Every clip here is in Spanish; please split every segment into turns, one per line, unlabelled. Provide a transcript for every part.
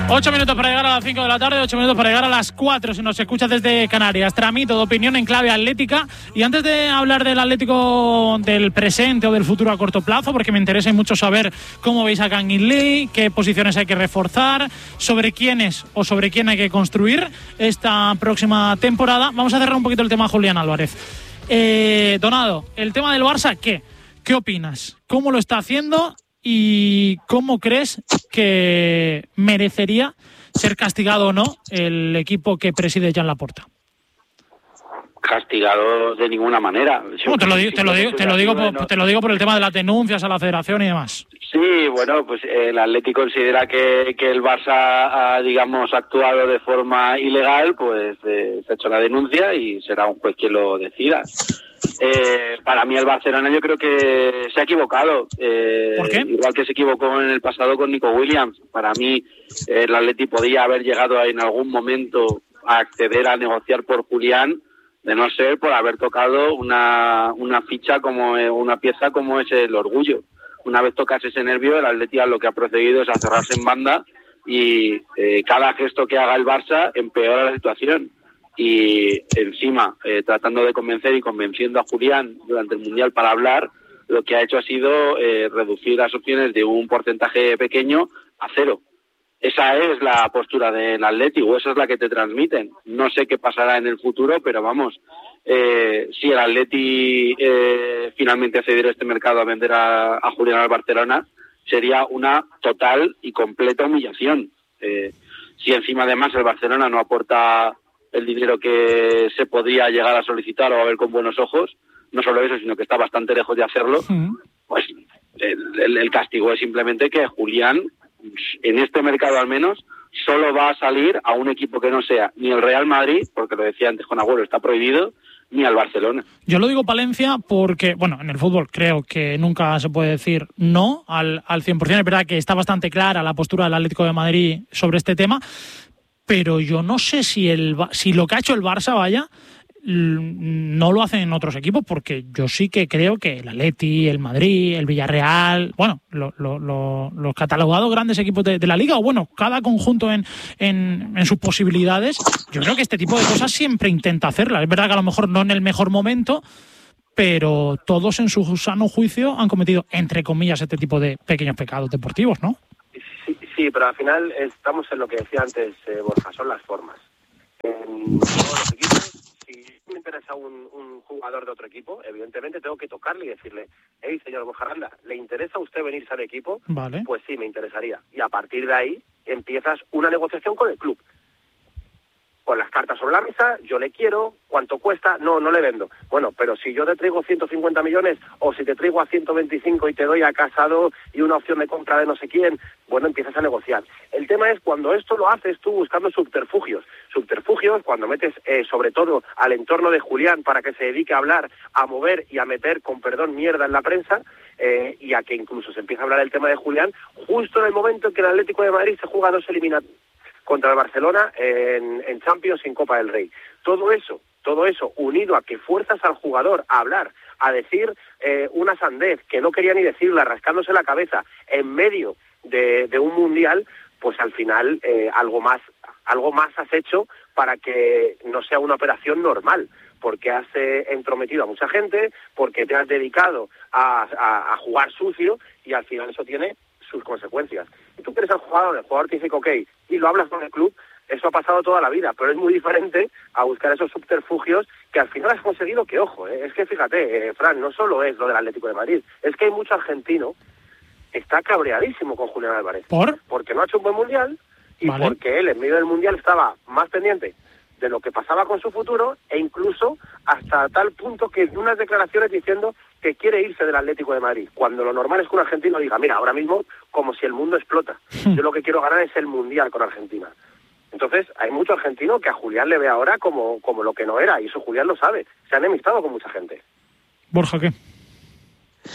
8 minutos para llegar a las 5 de la tarde, 8 minutos para llegar a las 4 si nos escuchas desde Canarias. Tramito de opinión en clave atlética. Y antes de hablar del Atlético del presente o del futuro a corto plazo, porque me interesa mucho saber cómo veis a Kangin Lee, qué posiciones hay que reforzar, sobre quiénes o sobre quién hay que construir esta próxima temporada, vamos a cerrar un poquito el tema Julián Álvarez. Donado, el tema del Barça, ¿qué opinas? ¿Cómo lo está haciendo? ¿Y cómo crees que merecería ser castigado o no el equipo que preside Joan Laporta?
Castigado de ninguna manera.
Te lo digo por el tema de las denuncias a la federación y demás.
Sí, bueno, pues el Atleti considera que el Barça ha, digamos, actuado de forma ilegal, pues se ha hecho la denuncia y será un juez quien lo decida. Para mí el Barcelona yo creo que se ha equivocado.
¿Por qué?
Igual que se equivocó en el pasado con Nico Williams. Para mí el Atleti podía haber llegado en algún momento a acceder a negociar por Julián, de no ser por haber tocado una ficha como una pieza como es el orgullo. Una vez tocas ese nervio, el Atleti lo que ha procedido es a cerrarse en banda y cada gesto que haga el Barça empeora la situación. Y encima, tratando de convencer y convenciendo a Julián durante el Mundial para hablar, lo que ha hecho ha sido reducir las opciones de un porcentaje pequeño a 0. Esa es la postura del Atleti, o esa es la que te transmiten. No sé qué pasará en el futuro, pero vamos, si el Atleti finalmente accediera a este mercado a vender a Julián al Barcelona, sería una total y completa humillación. Si encima además el Barcelona no aporta el dinero que se podría llegar a solicitar o a ver con buenos ojos, no solo eso, sino que está bastante lejos de hacerlo, pues el castigo es simplemente que Julián, en este mercado al menos, solo va a salir a un equipo que no sea ni el Real Madrid, porque lo decía antes con Agüero, está prohibido, ni al Barcelona.
Yo lo digo Palencia porque, bueno, en el fútbol creo que nunca se puede decir no al 100%. Es verdad que está bastante clara la postura del Atlético de Madrid sobre este tema, pero yo no sé si lo que ha hecho el Barça, no lo hacen en otros equipos, porque yo sí que creo que el Atleti, el Madrid, el Villarreal, bueno, los catalogados grandes equipos de la Liga, o bueno, cada conjunto en sus posibilidades, yo creo que este tipo de cosas siempre intenta hacerlas. Es verdad que a lo mejor no en el mejor momento, pero todos en su sano juicio han cometido, entre comillas, este tipo de pequeños pecados deportivos, ¿no?
Sí, pero al final estamos en lo que decía antes Borja, son las formas. En todos los equipos, si me interesa un jugador de otro equipo, evidentemente tengo que tocarle y decirle: hey, señor Borja Aranda, ¿le interesa a usted venirse al equipo?
Vale.
Pues sí, me interesaría. Y a partir de ahí empiezas una negociación con el club. Con las cartas sobre la mesa, yo le quiero, ¿cuánto cuesta? No le vendo. Bueno, pero si yo te traigo 150 millones o si te traigo a 125 y te doy a Casado y una opción de compra de no sé quién, bueno, empiezas a negociar. El tema es cuando esto lo haces tú buscando subterfugios. Subterfugios cuando metes sobre todo al entorno de Julián para que se dedique a hablar, a mover y a meter, con perdón, mierda en la prensa, y a que incluso se empiece a hablar del tema de Julián justo en el momento en que el Atlético de Madrid se juega 2 eliminatorias contra el Barcelona en Champions y en Copa del Rey. Todo eso unido a que fuerzas al jugador a hablar, a decir una sandez que no quería ni decirla, rascándose la cabeza en medio de un mundial, pues al final algo más has hecho para que no sea una operación normal, porque has entrometido a mucha gente, porque te has dedicado a jugar sucio y al final eso tiene sus consecuencias. Si tú quieres al jugador, el jugador te dice que ok, y lo hablas con el club, eso ha pasado toda la vida, pero es muy diferente a buscar esos subterfugios que al final has conseguido que, ojo, es que fíjate, Fran, no solo es lo del Atlético de Madrid, es que hay mucho argentino que está cabreadísimo con Julián Álvarez.
¿Por?
Porque no ha hecho un buen mundial y
vale.
Porque él en medio del mundial estaba más pendiente de lo que pasaba con su futuro e incluso hasta tal punto que dio unas declaraciones diciendo que quiere irse del Atlético de Madrid, cuando lo normal es que un argentino diga: mira, ahora mismo como si el mundo explota, yo lo que quiero ganar es el mundial con Argentina. Entonces hay mucho argentino que a Julián le ve ahora como lo que no era, y eso Julián lo sabe, se han enemistado con mucha gente.
Borja, ¿qué?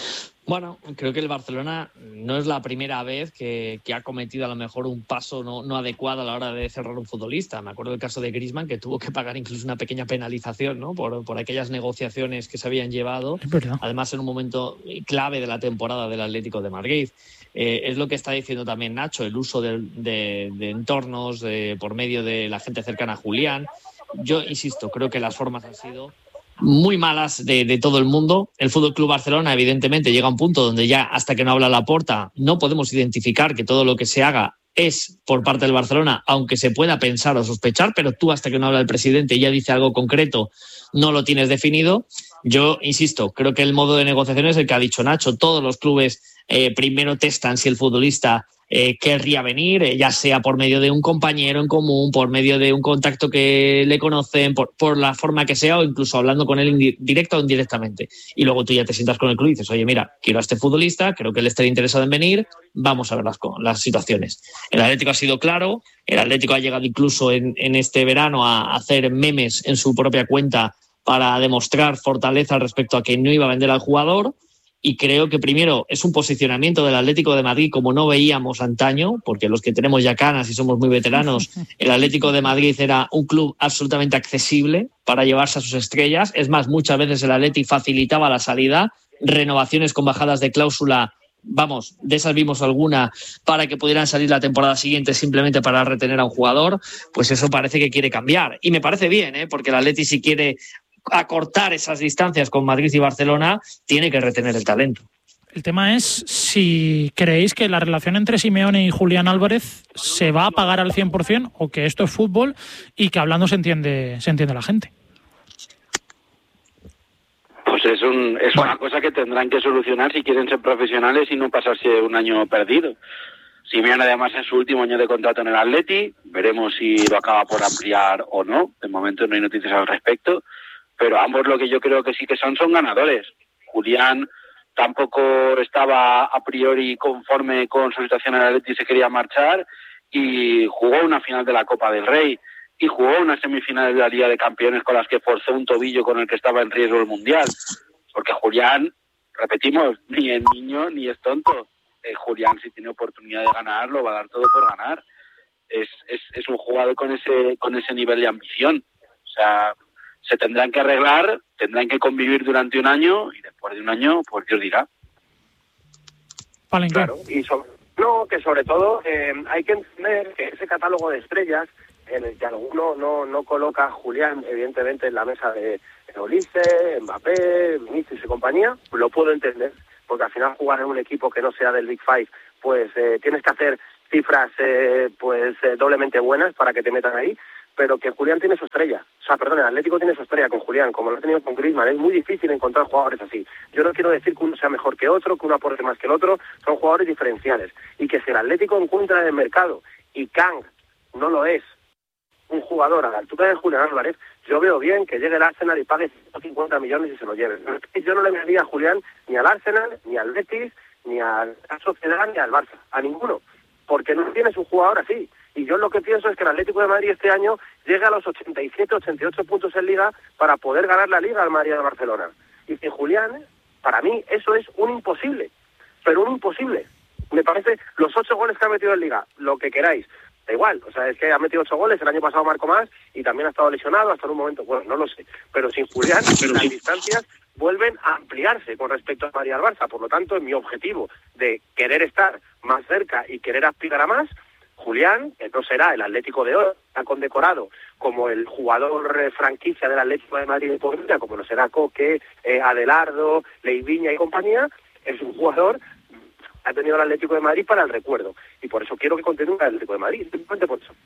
Bueno, creo que el Barcelona no es la primera vez que ha cometido a lo mejor un paso no adecuado a la hora de cerrar un futbolista. Me acuerdo del caso de Griezmann, que tuvo que pagar incluso una pequeña penalización, ¿no? por aquellas negociaciones que se habían llevado, además en un momento clave de la temporada del Atlético de Madrid. Es lo que está diciendo también Nacho, el uso de entornos por medio de la gente cercana a Julián. Yo insisto, creo que las formas han sido muy malas de todo el mundo. El Fútbol Club Barcelona, evidentemente, llega a un punto donde ya, hasta que no habla Laporta, no podemos identificar que todo lo que se haga es por parte del Barcelona, aunque se pueda pensar o sospechar, pero tú, hasta que no habla el presidente y ya dice algo concreto, no lo tienes definido. Yo insisto, creo que el modo de negociación es el que ha dicho Nacho. Todos los clubes primero testan si el futbolista querría venir, ya sea por medio de un compañero en común, por medio de un contacto que le conocen, por la forma que sea, o incluso hablando con él directo o indirectamente. Y luego tú ya te sientas con el club y dices, oye, mira, quiero a este futbolista, creo que él estaría interesado en venir, vamos a ver las situaciones. El Atlético ha sido claro, el Atlético ha llegado incluso en este verano a hacer memes en su propia cuenta para demostrar fortaleza respecto a que no iba a vender al jugador. Y creo que primero es un posicionamiento del Atlético de Madrid como no veíamos antaño, porque los que tenemos ya canas y somos muy veteranos, el Atlético de Madrid era un club absolutamente accesible para llevarse a sus estrellas. Es más, muchas veces el Atleti facilitaba la salida, renovaciones con bajadas de cláusula, vamos, de esas vimos alguna, para que pudieran salir la temporada siguiente simplemente para retener a un jugador. Pues eso parece que quiere cambiar. Y me parece bien, porque el Atleti, si quiere acortar esas distancias con Madrid y Barcelona, tiene que retener el talento.
El tema es si creéis que la relación entre Simeone y Julián Álvarez se va a pagar al 100% o que esto es fútbol y que hablando se entiende la gente.
Pues es una cosa que tendrán que solucionar si quieren ser profesionales y no pasarse un año perdido. Simeone además es su último año de contrato en el Atleti, veremos si lo acaba por ampliar o no, de momento no hay noticias al respecto. Pero ambos lo que yo creo que sí que son ganadores. Julián tampoco estaba a priori conforme con su situación en el Atleti y se quería marchar, y jugó una final de la Copa del Rey y jugó una semifinal de la Liga de Campeones con las que forzó un tobillo con el que estaba en riesgo el Mundial. Porque Julián, repetimos, ni es niño ni es tonto. Julián, si tiene oportunidad de ganar, lo va a dar todo por ganar. Es un jugador con ese nivel de ambición. O sea, se tendrán que arreglar, tendrán que convivir durante un año y después de un año, pues Dios dirá.
Claro, y sobre todo hay que entender que ese catálogo de estrellas en el que alguno no coloca a Julián, evidentemente, en la mesa de Olise, Mbappé, Vinicius y compañía, lo puedo entender, porque al final jugar en un equipo que no sea del Big Five, pues tienes que hacer cifras doblemente buenas para que te metan ahí. Pero que Julián tiene su estrella. El Atlético tiene su estrella con Julián, como lo ha tenido con Griezmann. Es muy difícil encontrar jugadores así. Yo no quiero decir que uno sea mejor que otro, que uno aporte más que el otro. Son jugadores diferenciales. Y que si el Atlético encuentra en el mercado y Kang no lo es, un jugador a la altura de Julián Álvarez, yo veo bien que llegue el Arsenal y pague 150 millones y se lo lleve. Yo no le vendría a Julián ni al Arsenal, ni al Betis, ni a la Sociedad, ni al Barça. A ninguno. Porque no tienes un jugador así. Y yo lo que pienso es que el Atlético de Madrid este año llega a los 87, 88 puntos en Liga para poder ganar la Liga al Madrid de Barcelona. Y sin Julián, para mí, eso es un imposible. Pero un imposible. Me parece, los 8 goles que ha metido en Liga, lo que queráis, da igual. O sea, es que ha metido 8 goles, el año pasado marcó más y también ha estado lesionado hasta en un momento, bueno, no lo sé. Pero sin Julián, las distancias vuelven a ampliarse con respecto a Madrid al Barça. Por lo tanto, en mi objetivo de querer estar más cerca y querer aspirar a más, Julián, que no será el Atlético de hoy, está condecorado como el jugador franquicia del Atlético de Madrid de Portugal, como lo será Coque, Adelardo, Leiviña y compañía, es un jugador que ha tenido el Atlético de Madrid para el recuerdo. Y por eso quiero que continúe el Atlético de Madrid, simplemente por eso.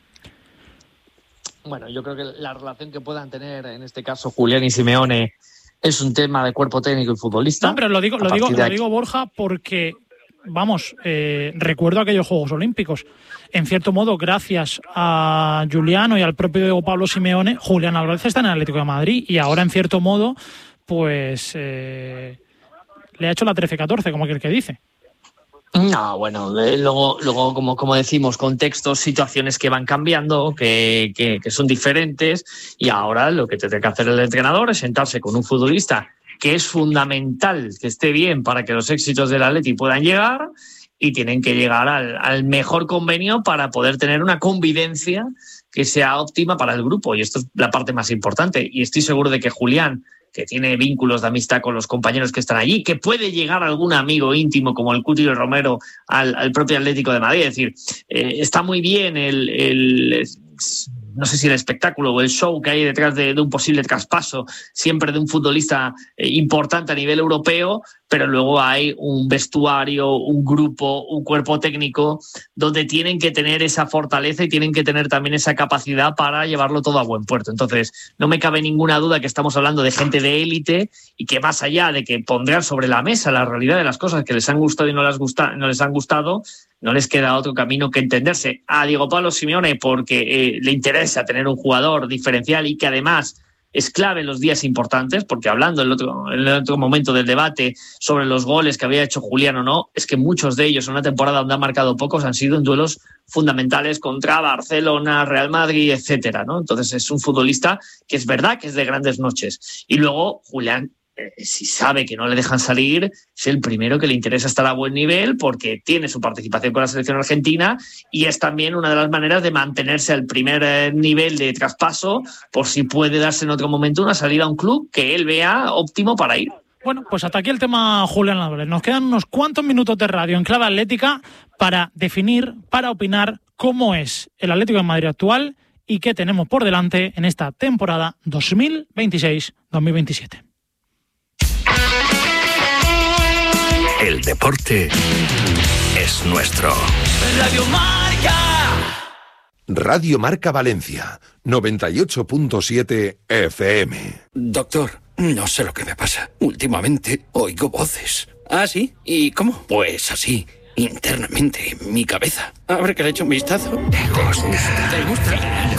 Bueno, yo creo que la relación que puedan tener, en este caso, Julián y Simeone, es un tema de cuerpo técnico y futbolista.
No, pero lo digo Borja, porque vamos, recuerdo aquellos Juegos Olímpicos. En cierto modo, gracias a Juliano y al propio Diego Pablo Simeone, Julián Álvarez está en el Atlético de Madrid y ahora, en cierto modo, pues le ha hecho la 13-14, como aquel que dice.
No, bueno, luego como decimos, contextos, situaciones que van cambiando, que son diferentes, y ahora lo que tiene que hacer el entrenador es sentarse con un futbolista que es fundamental que esté bien para que los éxitos del Atleti puedan llegar, y tienen que llegar al mejor convenio para poder tener una convivencia que sea óptima para el grupo, y esto es la parte más importante. Y estoy seguro de que Julián, que tiene vínculos de amistad con los compañeros que están allí, que puede llegar algún amigo íntimo como el Cuti Romero al propio Atlético de Madrid. Es decir, está muy bien no sé si el espectáculo o el show que hay detrás de un posible traspaso, siempre de un futbolista importante a nivel europeo, pero luego hay un vestuario, un grupo, un cuerpo técnico donde tienen que tener esa fortaleza y tienen que tener también esa capacidad para llevarlo todo a buen puerto. Entonces, no me cabe ninguna duda que estamos hablando de gente de élite y que, más allá de que pondrán sobre la mesa la realidad de las cosas que les han gustado y no les han gustado, no les queda otro camino que entenderse a Diego Pablo Simeone, porque le interesa tener un jugador diferencial y que además es clave en los días importantes, porque hablando en el otro momento del debate sobre los goles que había hecho Julián o no, es que muchos de ellos en una temporada donde han marcado pocos han sido en duelos fundamentales contra Barcelona, Real Madrid, etcétera, ¿no? Entonces es un futbolista que es verdad que es de grandes noches. Y luego Julián, si sabe que no le dejan salir, es el primero que le interesa estar a buen nivel porque tiene su participación con la selección argentina y es también una de las maneras de mantenerse al primer nivel de traspaso por si puede darse en otro momento una salida a un club que él vea óptimo para ir.
Bueno, pues hasta aquí el tema Julián Álvarez. Nos quedan unos cuantos minutos de radio en clave atlética para definir, para opinar cómo es el Atlético de Madrid actual y qué tenemos por delante en esta temporada 2026-2027.
El deporte es nuestro.
Radio Marca.
Radio Marca Valencia, 98.7 FM.
Doctor, no sé lo que me pasa. Últimamente oigo voces. ¿Ah, sí? ¿Y cómo? Pues así, internamente, en mi cabeza. A ver que le echo un vistazo. ¿Te gusta? ¿Te gusta?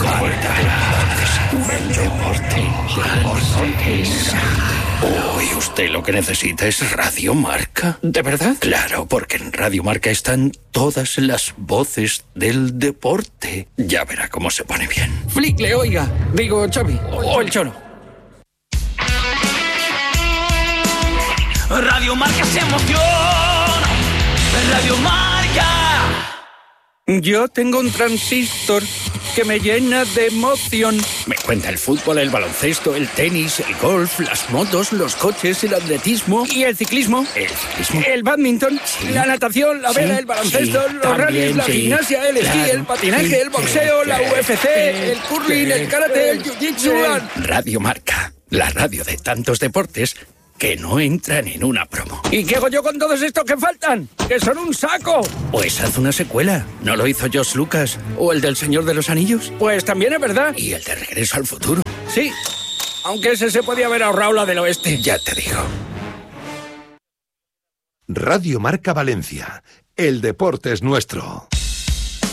Deportes. Uy, usted lo que necesita es Radio Marca. ¿De verdad? Claro, porque en Radio Marca están todas las voces del deporte. Ya verá cómo se pone bien. Flickle, oiga. Digo, Xavi. O el Cholo.
Radio Marca es emoción. Radio Marca.
Yo tengo un transistor que me llena de emoción. Me cuenta el fútbol, el baloncesto, el tenis, el golf, las motos, los coches, el atletismo y el ciclismo. El bádminton, la natación, la vela, el baloncesto, los rallies, la gimnasia, el esquí, el patinaje, el boxeo, la UFC, el curling, el karate, el jiu-jitsu. Radio Marca, la radio de tantos deportes que no entran en una promo. ¿Y qué hago yo con todos estos que faltan? ¡Que son un saco! Pues haz una secuela. ¿No lo hizo George Lucas? ¿O el del Señor de los Anillos? Pues también es verdad. ¿Y el de Regreso al Futuro? Sí, aunque ese se podía haber ahorrado la del oeste. Ya te digo.
Radio Marca Valencia, el deporte es nuestro.